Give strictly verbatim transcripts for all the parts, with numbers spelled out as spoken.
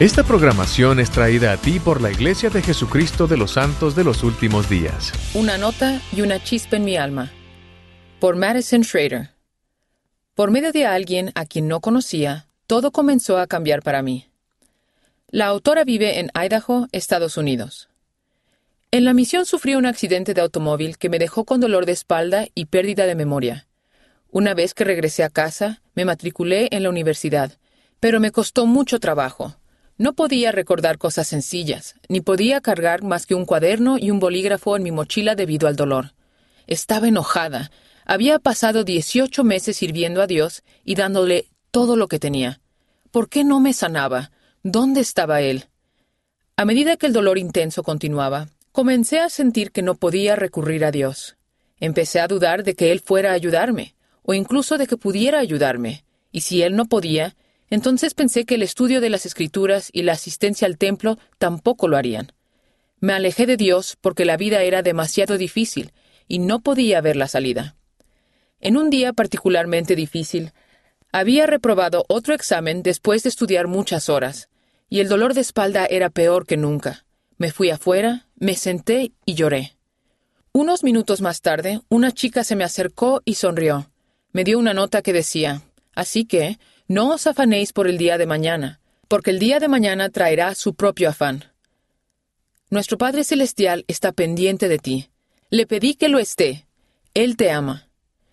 Esta programación es traída a ti por la Iglesia de Jesucristo de los Santos de los Últimos Días. Una nota y una chispa en mi alma. Por Madison Schrader. Por medio de alguien a quien no conocía, todo comenzó a cambiar para mí. La autora vive en Idaho, Estados Unidos. En la misión sufrí un accidente de automóvil que me dejó con dolor de espalda y pérdida de memoria. Una vez que regresé a casa, me matriculé en la universidad, pero me costó mucho trabajo. No podía recordar cosas sencillas, ni podía cargar más que un cuaderno y un bolígrafo en mi mochila debido al dolor. Estaba enojada. Había pasado dieciocho meses sirviendo a Dios y dándole todo lo que tenía. ¿Por qué no me sanaba? ¿Dónde estaba Él? A medida que el dolor intenso continuaba, comencé a sentir que no podía recurrir a Dios. Empecé a dudar de que Él fuera a ayudarme, o incluso de que pudiera ayudarme. Y si Él no podía, entonces pensé que el estudio de las Escrituras y la asistencia al templo tampoco lo harían. Me alejé de Dios porque la vida era demasiado difícil y no podía ver la salida. En un día particularmente difícil, había reprobado otro examen después de estudiar muchas horas, y el dolor de espalda era peor que nunca. Me fui afuera, me senté y lloré. Unos minutos más tarde, una chica se me acercó y sonrió. Me dio una nota que decía: «Así que, no os afanéis por el día de mañana, porque el día de mañana traerá su propio afán. Nuestro Padre Celestial está pendiente de ti. Le pedí que lo esté. Él te ama».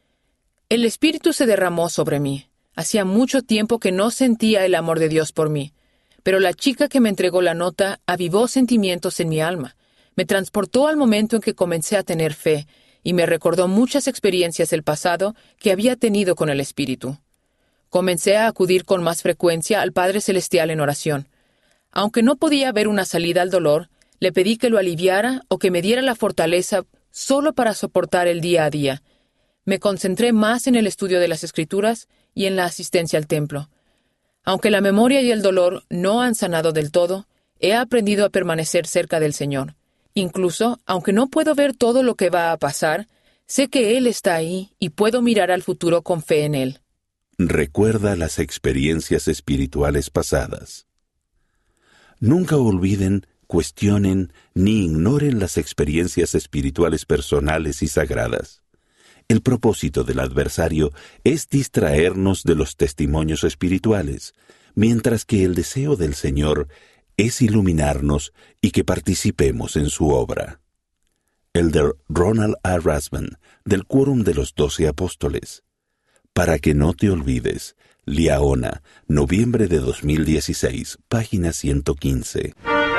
El Espíritu se derramó sobre mí. Hacía mucho tiempo que no sentía el amor de Dios por mí, pero la chica que me entregó la nota avivó sentimientos en mi alma. Me transportó al momento en que comencé a tener fe y me recordó muchas experiencias del pasado que había tenido con el Espíritu. Comencé a acudir con más frecuencia al Padre Celestial en oración. Aunque no podía ver una salida al dolor, le pedí que lo aliviara o que me diera la fortaleza solo para soportar el día a día. Me concentré más en el estudio de las Escrituras y en la asistencia al templo. Aunque la memoria y el dolor no han sanado del todo, he aprendido a permanecer cerca del Señor. Incluso, aunque no puedo ver todo lo que va a pasar, sé que Él está ahí y puedo mirar al futuro con fe en Él. Recuerda las experiencias espirituales pasadas. Nunca olviden, cuestionen ni ignoren las experiencias espirituales personales y sagradas. El propósito del adversario es distraernos de los testimonios espirituales, mientras que el deseo del Señor es iluminarnos y que participemos en su obra. Elder Ronald A. Rasband, del Quórum de los Doce Apóstoles. Para que no te olvides, Liaona, noviembre de dos mil dieciséis, página ciento quince.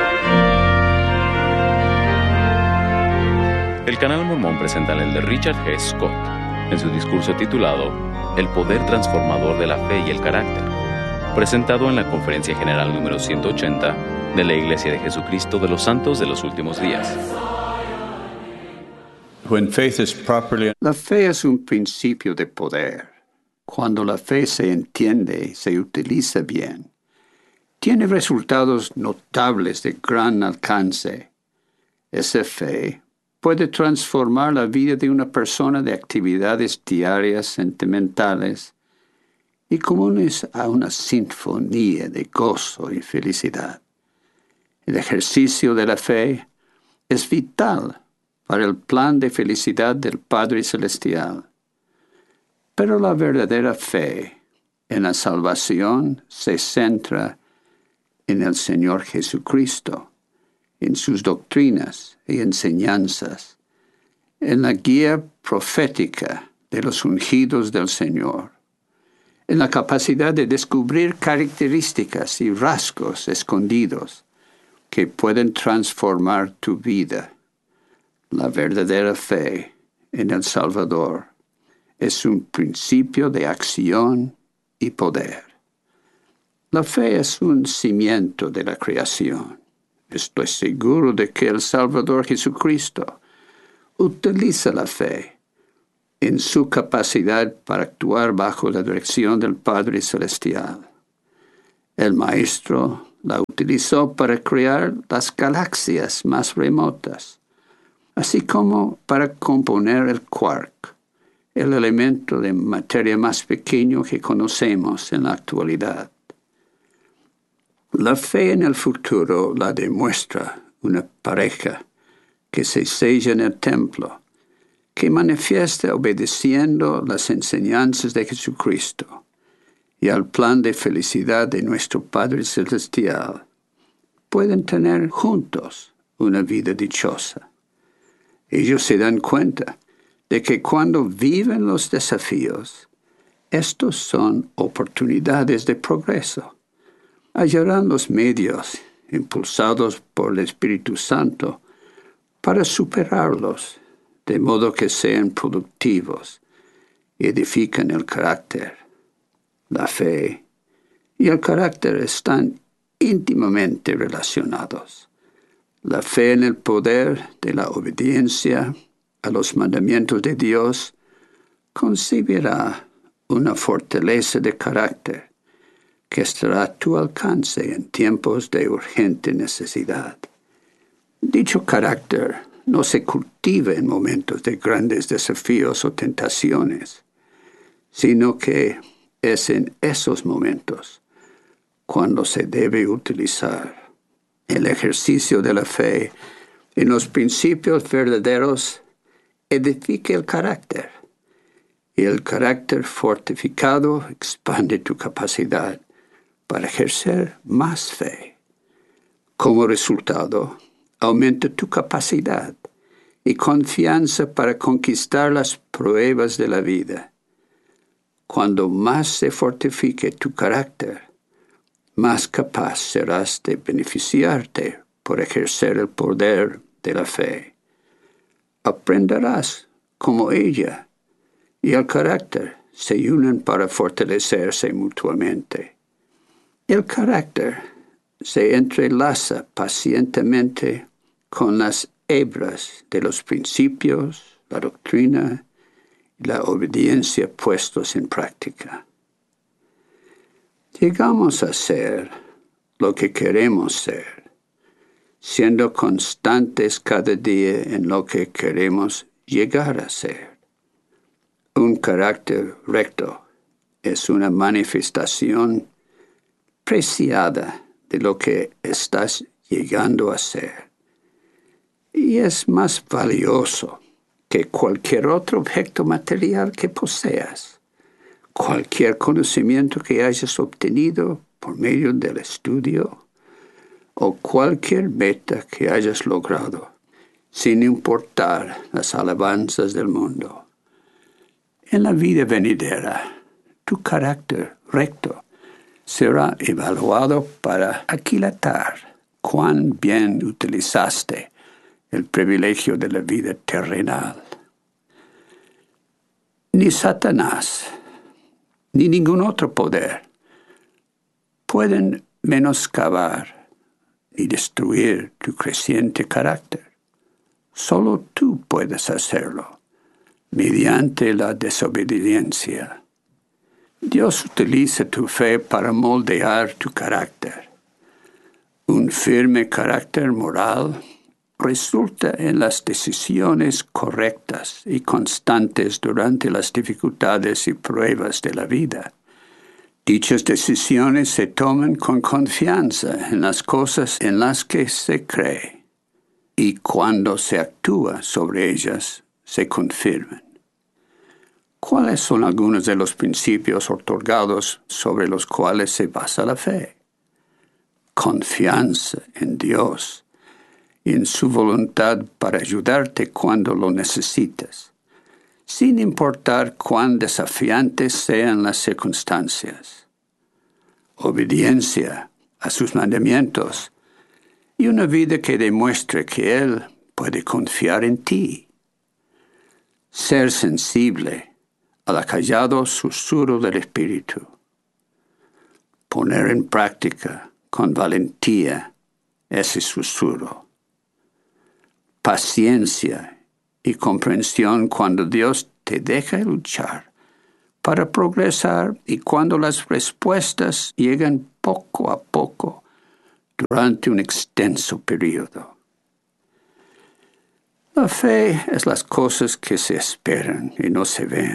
El Canal Mormón presenta al elder Richard G. Scott en su discurso titulado El poder transformador de la fe y el carácter, presentado en la Conferencia General número ciento ochenta de la Iglesia de Jesucristo de los Santos de los Últimos Días. La fe es un principio de poder. Cuando la fe se entiende y se utiliza bien, tiene resultados notables de gran alcance. Esa fe puede transformar la vida de una persona de actividades diarias sentimentales y comunes a una sinfonía de gozo y felicidad. El ejercicio de la fe es vital para el plan de felicidad del Padre Celestial. Pero la verdadera fe en la salvación se centra en el Señor Jesucristo, en sus doctrinas y enseñanzas, en la guía profética de los ungidos del Señor, en la capacidad de descubrir características y rasgos escondidos que pueden transformar tu vida. La verdadera fe en el Salvador es un principio de acción y poder. La fe es un cimiento de la creación. Estoy seguro de que el Salvador Jesucristo utiliza la fe en su capacidad para actuar bajo la dirección del Padre Celestial. El Maestro la utilizó para crear las galaxias más remotas, así como para componer el quark, el elemento de materia más pequeño que conocemos en la actualidad. La fe en el futuro la demuestra una pareja que se sella en el templo, que manifiesta obedeciendo las enseñanzas de Jesucristo y al plan de felicidad de nuestro Padre Celestial. Pueden tener juntos una vida dichosa. Ellos se dan cuenta de que cuando viven los desafíos, estos son oportunidades de progreso. Hallarán los medios, impulsados por el Espíritu Santo, para superarlos, de modo que sean productivos y edifican el carácter. La fe y el carácter están íntimamente relacionados. La fe en el poder de la obediencia a los mandamientos de Dios concebirá una fortaleza de carácter que estará a tu alcance en tiempos de urgente necesidad. Dicho carácter no se cultiva en momentos de grandes desafíos o tentaciones, sino que es en esos momentos cuando se debe utilizar el ejercicio de la fe en los principios verdaderos. Edifica el carácter, y el carácter fortificado expande tu capacidad para ejercer más fe. Como resultado, aumenta tu capacidad y confianza para conquistar las pruebas de la vida. Cuando más se fortifique tu carácter, más capaz serás de beneficiarte por ejercer el poder de la fe. Aprenderás como ella y el carácter se unen para fortalecerse mutuamente. El carácter se entrelaza pacientemente con las hebras de los principios, la doctrina y la obediencia puestos en práctica. Llegamos a ser lo que queremos ser, siendo constantes cada día en lo que queremos llegar a ser. Un carácter recto es una manifestación preciada de lo que estás llegando a ser, y es más valioso que cualquier otro objeto material que poseas, cualquier conocimiento que hayas obtenido por medio del estudio, o cualquier meta que hayas logrado, sin importar las alabanzas del mundo. En la vida venidera, tu carácter recto será evaluado para aquilatar cuán bien utilizaste el privilegio de la vida terrenal. Ni Satanás, ni ningún otro poder pueden menoscabar ni destruir tu creciente carácter. Solo tú puedes hacerlo, mediante la desobediencia. Dios utiliza tu fe para moldear tu carácter. Un firme carácter moral resulta en las decisiones correctas y constantes durante las dificultades y pruebas de la vida. Dichas decisiones se toman con confianza en las cosas en las que se cree, y cuando se actúa sobre ellas, se confirman. ¿Cuáles son algunos de los principios otorgados sobre los cuales se basa la fe? Confianza en Dios y en su voluntad para ayudarte cuando lo necesites, sin importar cuán desafiantes sean las circunstancias. Obediencia a sus mandamientos y una vida que demuestre que Él puede confiar en ti. Ser sensible al acallado susurro del Espíritu. Poner en práctica con valentía ese susurro. Paciencia y comprensión cuando Dios te deja luchar para progresar y cuando las respuestas llegan poco a poco durante un extenso periodo. La fe es las cosas que se esperan y no se ven.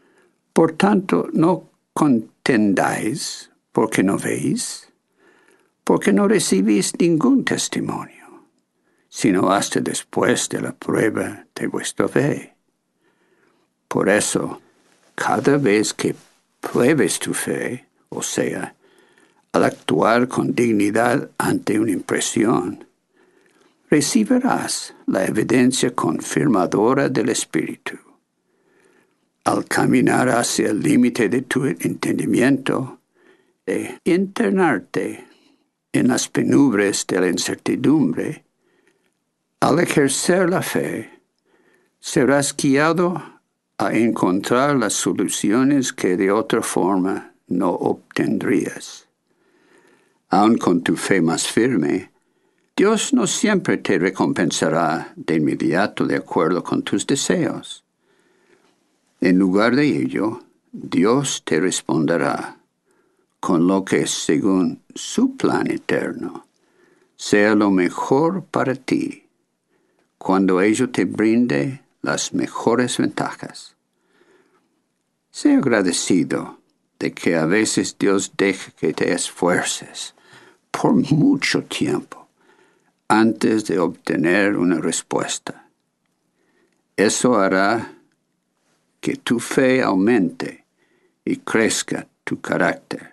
Por tanto, no contendáis porque no veis, porque no recibís ningún testimonio, sino hasta después de la prueba de vuestra fe. Por eso, cada vez que pruebes tu fe, o sea, al actuar con dignidad ante una impresión, recibirás la evidencia confirmadora del Espíritu. Al caminar hacia el límite de tu entendimiento, e internarte en las penumbres de la incertidumbre, al ejercer la fe, serás guiado a encontrar las soluciones que de otra forma no obtendrías. Aun con tu fe más firme, Dios no siempre te recompensará de inmediato de acuerdo con tus deseos. En lugar de ello, Dios te responderá con lo que, según su plan eterno, sea lo mejor para ti, cuando ello te brinde las mejores ventajas. Sé agradecido de que a veces Dios deje que te esfuerces por mucho tiempo antes de obtener una respuesta. Eso hará que tu fe aumente y crezca tu carácter.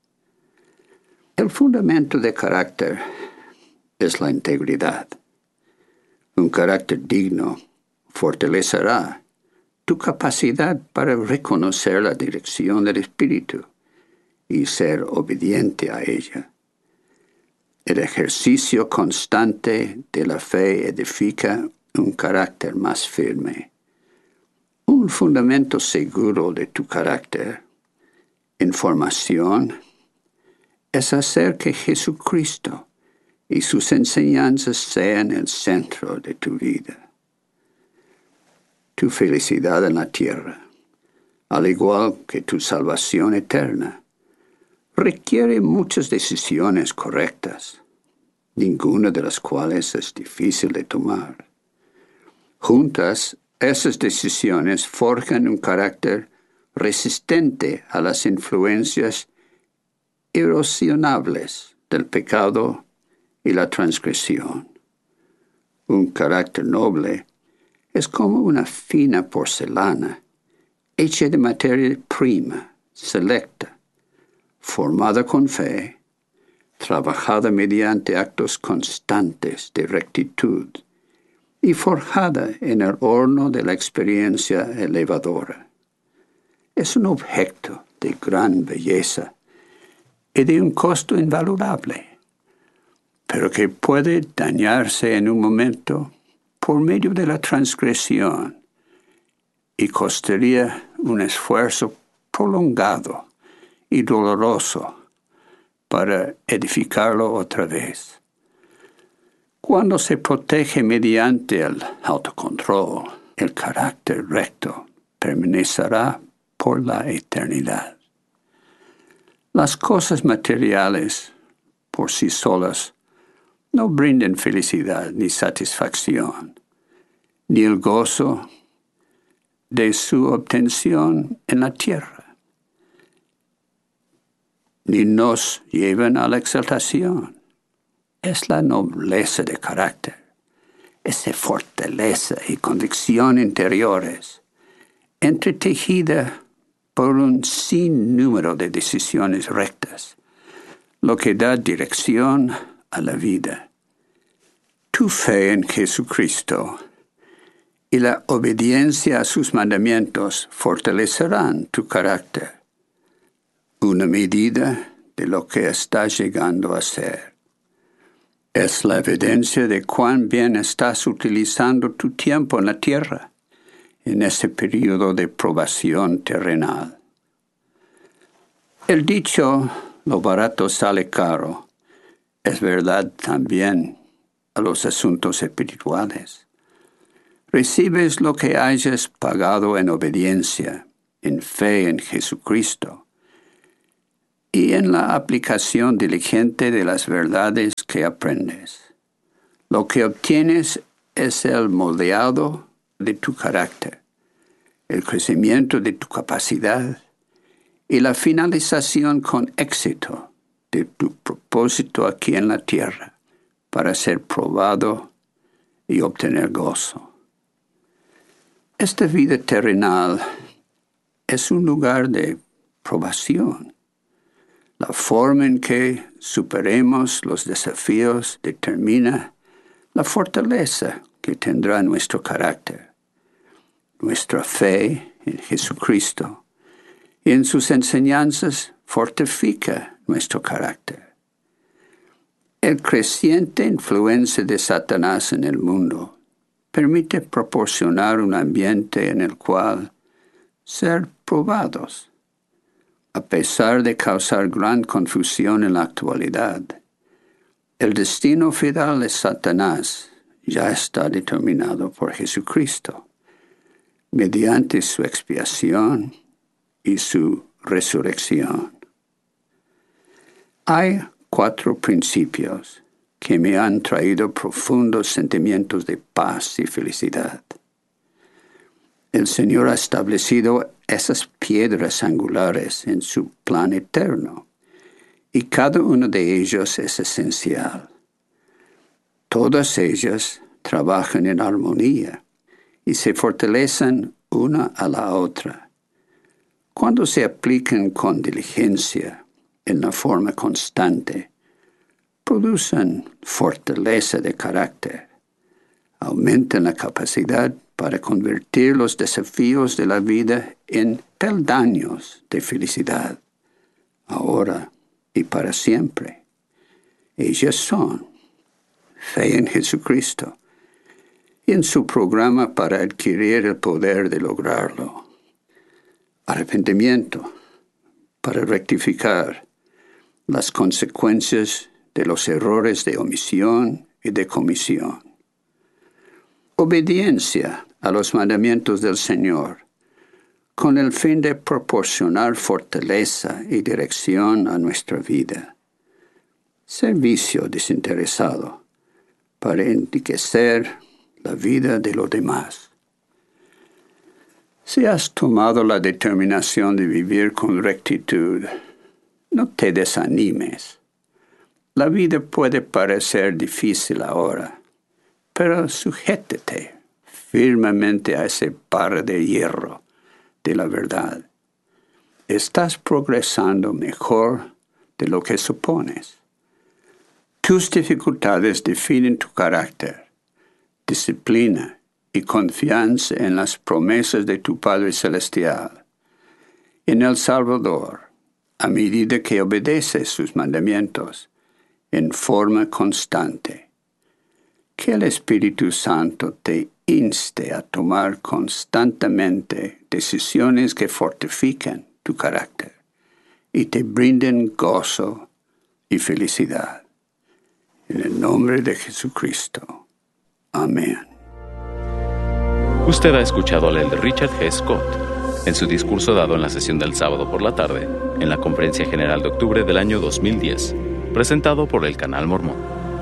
El fundamento de carácter es la integridad. Un carácter digno fortalecerá tu capacidad para reconocer la dirección del Espíritu y ser obediente a ella. El ejercicio constante de la fe edifica un carácter más firme. Un fundamento seguro de tu carácter, en formación, es hacer que Jesucristo y sus enseñanzas sean el centro de tu vida. Tu felicidad en la tierra, al igual que tu salvación eterna, requiere muchas decisiones correctas, ninguna de las cuales es difícil de tomar. Juntas, esas decisiones forjan un carácter resistente a las influencias erosionables del pecado y la transgresión. Un carácter noble es como una fina porcelana, hecha de materia prima, selecta, formada con fe, trabajada mediante actos constantes de rectitud y forjada en el horno de la experiencia elevadora. Es un objeto de gran belleza y de un costo invalorable, pero que puede dañarse en un momento por medio de la transgresión y costaría un esfuerzo prolongado y doloroso para edificarlo otra vez. Cuando se protege mediante el autocontrol, el carácter recto permanecerá por la eternidad. Las cosas materiales, por sí solas, no brindan felicidad ni satisfacción, ni el gozo de su obtención en la tierra, ni nos llevan a la exaltación. Es la nobleza de carácter, esa fortaleza y convicción interiores, entretejida por un sinnúmero de decisiones rectas, lo que da dirección a la vida. Tu fe en Jesucristo y la obediencia a sus mandamientos fortalecerán tu carácter, una medida de lo que estás llegando a ser. Es la evidencia de cuán bien estás utilizando tu tiempo en la tierra, en ese periodo de probación terrenal. El dicho, lo barato sale caro, es verdad también a los asuntos espirituales. Recibes lo que hayas pagado en obediencia, en fe en Jesucristo, y en la aplicación diligente de las verdades que aprendes. Lo que obtienes es el moldeado de tu carácter, el crecimiento de tu capacidad y la finalización con éxito de tu propósito. propósito aquí en la tierra, para ser probado y obtener gozo. Esta vida terrenal es un lugar de probación. La forma en que superemos los desafíos determina la fortaleza que tendrá nuestro carácter. Nuestra fe en Jesucristo y en sus enseñanzas fortifica nuestro carácter. El creciente influencia de Satanás en el mundo permite proporcionar un ambiente en el cual ser probados. A pesar de causar gran confusión en la actualidad, el destino final de Satanás ya está determinado por Jesucristo, mediante su expiación y su resurrección. Hay cuatro principios que me han traído profundos sentimientos de paz y felicidad. El Señor ha establecido esas piedras angulares en su plan eterno, y cada uno de ellos es esencial. Todas ellas trabajan en armonía y se fortalecen una a la otra. Cuando se aplican con diligencia, en la forma constante, producen fortaleza de carácter, aumentan la capacidad para convertir los desafíos de la vida en peldaños de felicidad, ahora y para siempre. Ellas son fe en Jesucristo y en su programa para adquirir el poder de lograrlo. Arrepentimiento para rectificar las consecuencias de los errores de omisión y de comisión. Obediencia a los mandamientos del Señor, con el fin de proporcionar fortaleza y dirección a nuestra vida. Servicio desinteresado, para enriquecer la vida de los demás. Si has tomado la determinación de vivir con rectitud, no te desanimes. La vida puede parecer difícil ahora, pero sujétate firmemente a ese par de hierro de la verdad. Estás progresando mejor de lo que supones. Tus dificultades definen tu carácter, disciplina y confianza en las promesas de tu Padre Celestial, en el Salvador, a medida que obedeces sus mandamientos en forma constante. Que el Espíritu Santo te inste a tomar constantemente decisiones que fortifiquen tu carácter y te brinden gozo y felicidad. En el nombre de Jesucristo. Amén. Usted ha escuchado al elder Richard G. Scott en su discurso dado en la sesión del sábado por la tarde en la Conferencia General de Octubre del año dos mil diez, presentado por el Canal Mormón.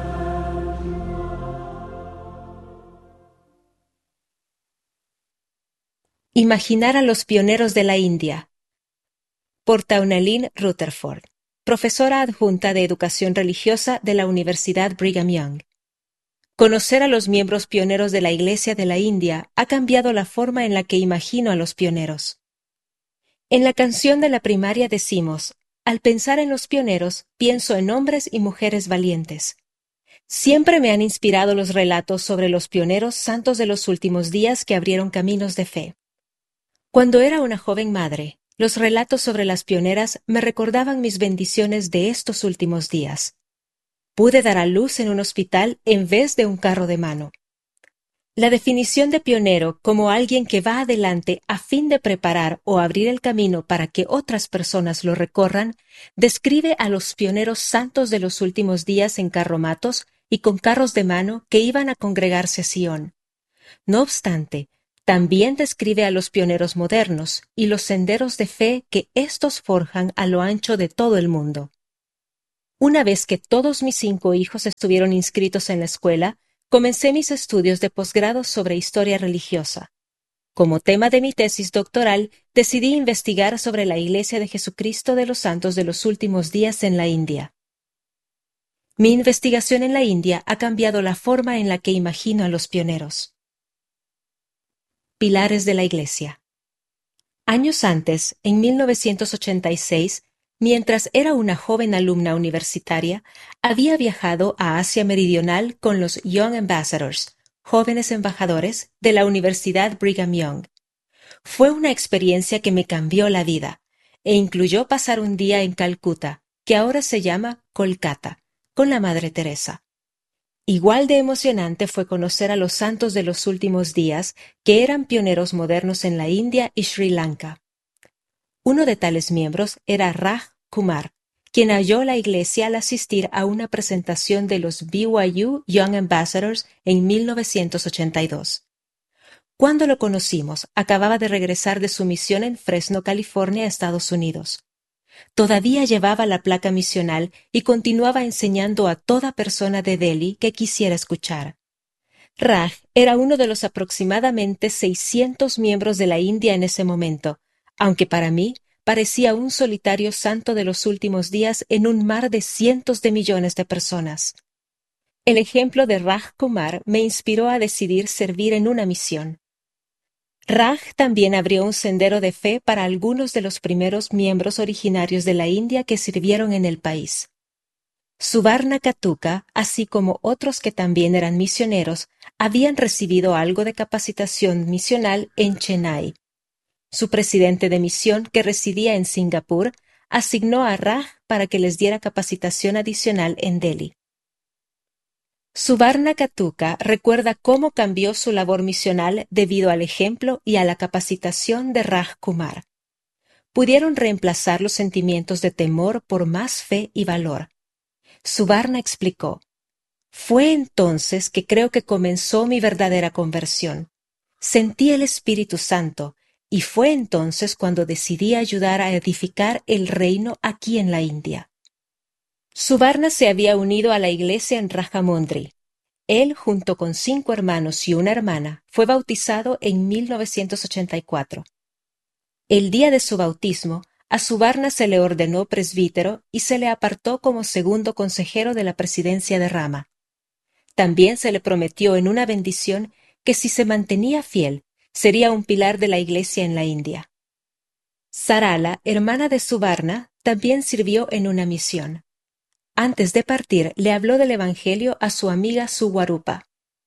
Imaginar a los pioneros de la India, por Taunaline Rutherford, profesora adjunta de Educación Religiosa de la Universidad Brigham Young. Conocer a los miembros pioneros de la Iglesia de la India ha cambiado la forma en la que imagino a los pioneros. En la canción de la primaria decimos, al pensar en los pioneros, pienso en hombres y mujeres valientes. Siempre me han inspirado los relatos sobre los pioneros santos de los últimos días que abrieron caminos de fe. Cuando era una joven madre, los relatos sobre las pioneras me recordaban mis bendiciones de estos últimos días. Pude dar a luz en un hospital en vez de un carro de mano. La definición de pionero como alguien que va adelante a fin de preparar o abrir el camino para que otras personas lo recorran, describe a los pioneros santos de los últimos días en carromatos y con carros de mano que iban a congregarse a Sion. No obstante, también describe a los pioneros modernos y los senderos de fe que éstos forjan a lo ancho de todo el mundo. Una vez que todos mis cinco hijos estuvieron inscritos en la escuela, comencé mis estudios de posgrado sobre historia religiosa. Como tema de mi tesis doctoral, decidí investigar sobre la Iglesia de Jesucristo de los Santos de los Últimos Días en la India. Mi investigación en la India ha cambiado la forma en la que imagino a los pioneros. Pilares de la Iglesia. Años antes, en mil novecientos ochenta y seis, mientras era una joven alumna universitaria, había viajado a Asia Meridional con los Young Ambassadors, jóvenes embajadores, de la Universidad Brigham Young. Fue una experiencia que me cambió la vida, e incluyó pasar un día en Calcuta, que ahora se llama Kolkata, con la Madre Teresa. Igual de emocionante fue conocer a los santos de los últimos días, que eran pioneros modernos en la India y Sri Lanka. Uno de tales miembros era Raj Kumar, quien halló la iglesia al asistir a una presentación de los B Y U Young Ambassadors en mil novecientos ochenta y dos. Cuando lo conocimos, acababa de regresar de su misión en Fresno, California, Estados Unidos. Todavía llevaba la placa misional y continuaba enseñando a toda persona de Delhi que quisiera escuchar. Raj era uno de los aproximadamente seiscientos miembros de la India en ese momento, aunque para mí parecía un solitario santo de los últimos días en un mar de cientos de millones de personas. El ejemplo de Raj Kumar me inspiró a decidir servir en una misión. Raj también abrió un sendero de fe para algunos de los primeros miembros originarios de la India que sirvieron en el país. Suvarna Katuka, así como otros que también eran misioneros, habían recibido algo de capacitación misional en Chennai. Su presidente de misión, que residía en Singapur, asignó a Raj para que les diera capacitación adicional en Delhi. Suvarna Katuka recuerda cómo cambió su labor misional debido al ejemplo y a la capacitación de Raj Kumar. Pudieron reemplazar los sentimientos de temor por más fe y valor. Suvarna explicó: «Fue entonces que creo que comenzó mi verdadera conversión. Sentí el Espíritu Santo, y fue entonces cuando decidí ayudar a edificar el reino aquí en la India». Suvarna se había unido a la iglesia en Rajamundry. Él, junto con cinco hermanos y una hermana, fue bautizado en mil novecientos ochenta y cuatro. El día de su bautismo, a Suvarna se le ordenó presbítero y se le apartó como segundo consejero de la presidencia de Rama. También se le prometió en una bendición que si se mantenía fiel, sería un pilar de la iglesia en la India. Sarala, hermana de Suvarna, también sirvió en una misión. Antes de partir, le habló del Evangelio a su amiga Suwarupa.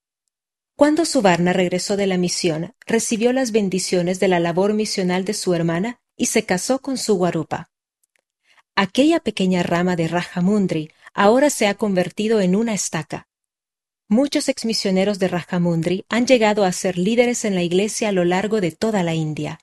Cuando Suvarna regresó de la misión, recibió las bendiciones de la labor misional de su hermana y se casó con Suwarupa. Aquella pequeña rama de Rajamundry ahora se ha convertido en una estaca. Muchos exmisioneros de Rajamundry han llegado a ser líderes en la iglesia a lo largo de toda la India.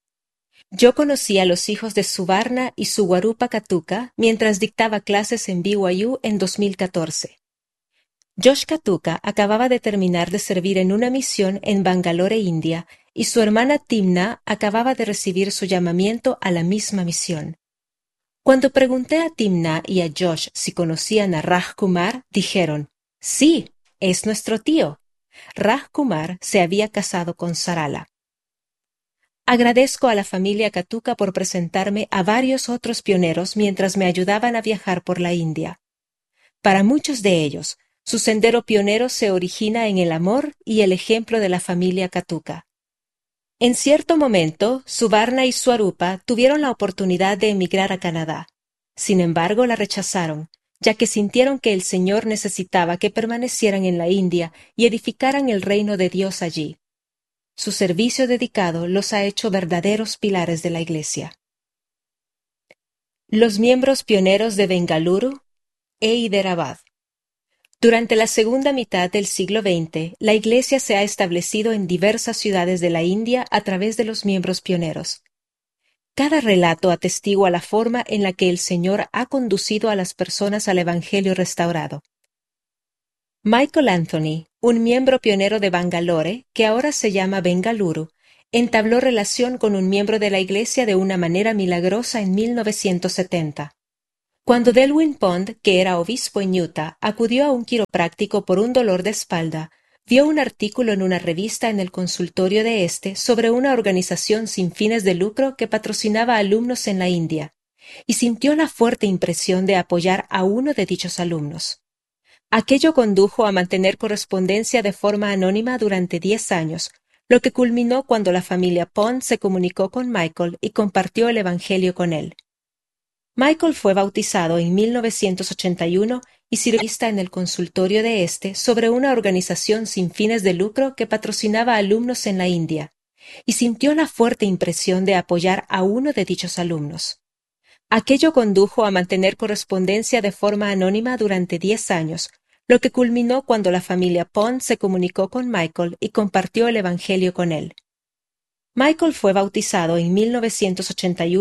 Yo conocí a los hijos de Suvarna y Suwarupa Katuka mientras dictaba clases en B Y U en dos mil catorce. Josh Katuka acababa de terminar de servir en una misión en Bangalore, India, y su hermana Timna acababa de recibir su llamamiento a la misma misión. Cuando pregunté a Timna y a Josh si conocían a Raj Kumar, dijeron: «Sí, es nuestro tío». Raj Kumar se había casado con Sarala. Agradezco a la familia Katuka por presentarme a varios otros pioneros mientras me ayudaban a viajar por la India. Para muchos de ellos, su sendero pionero se origina en el amor y el ejemplo de la familia Katuka. En cierto momento, Suvarna y Swarupa tuvieron la oportunidad de emigrar a Canadá. Sin embargo, la rechazaron, ya que sintieron que el Señor necesitaba que permanecieran en la India y edificaran el reino de Dios allí. Su servicio dedicado los ha hecho verdaderos pilares de la Iglesia. Los miembros pioneros de Bengaluru e Hyderabad. Durante la segunda mitad del siglo veinte, la Iglesia se ha establecido en diversas ciudades de la India a través de los miembros pioneros. Cada relato atestigua la forma en la que el Señor ha conducido a las personas al Evangelio restaurado. Michael Anthony, un miembro pionero de Bangalore, que ahora se llama Bengaluru, entabló relación con un miembro de la Iglesia de una manera milagrosa en mil novecientos setenta. Cuando Delwyn Pond, que era obispo en Utah, acudió a un quiropráctico por un dolor de espalda, vio un artículo en una revista en el consultorio de este sobre una organización sin fines de lucro que patrocinaba alumnos en la India, y sintió la fuerte impresión de apoyar a uno de dichos alumnos. Aquello condujo a mantener correspondencia de forma anónima durante diez años, lo que culminó cuando la familia Pond se comunicó con Michael y compartió el Evangelio con él. Michael fue bautizado en mil novecientos ochenta y uno y sirvió en el consultorio de este sobre una organización sin fines de lucro que patrocinaba alumnos en la India, y sintió la fuerte impresión de apoyar a uno de dichos alumnos. Aquello condujo a mantener correspondencia de forma anónima durante diez años, lo que culminó cuando la familia Pond se comunicó con Michael y compartió el Evangelio con él. Michael fue bautizado en mil novecientos ochenta y uno